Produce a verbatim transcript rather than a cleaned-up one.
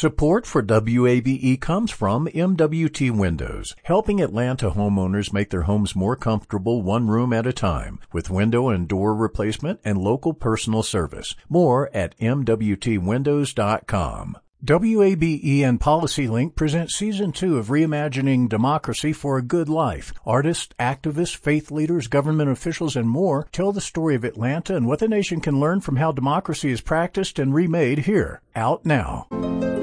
Support for W A B E comes from M W T Windows, helping Atlanta homeowners make their homes more comfortable one room at a time with window and door replacement and local personal service. More at M W T windows dot com. W A B E and PolicyLink present Season two of Reimagining Democracy for a Good Life. Artists, activists, faith leaders, government officials, and more tell the story of Atlanta and what the nation can learn from how democracy is practiced and remade here. Out now.